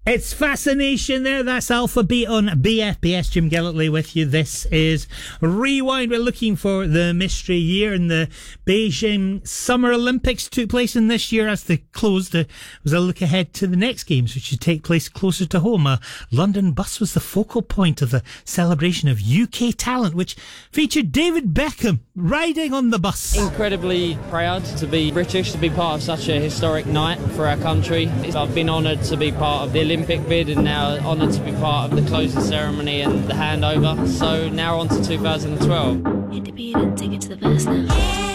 It's Fascination there. That's Alphabet on BFBS. Jim Gillitley with you. This is Rewind. We're looking for the mystery year, and the Beijing Summer Olympics took place in this year. As they closed, was a look ahead to the next games, which should take place closer to home. A London bus was the focal point of the celebration of UK talent, which featured David Beckham riding on the bus. Incredibly proud to be British, to be part of such a historic night for our country. I've been honoured to be part of the Olympic bid and now honoured to be part of the closing ceremony and the handover. So now on to 2012. Hit the beat and take it to the verse now.